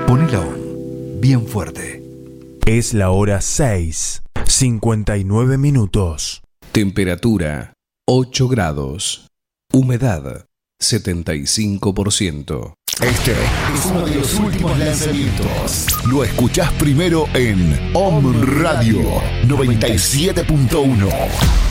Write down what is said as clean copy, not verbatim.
Ponela on, bien fuerte. Es la hora 6:59 minutos. Temperatura 8 grados. Humedad 75%. Este es uno de los últimos lanzamientos. Lo escuchás primero en Om Radio 97.1.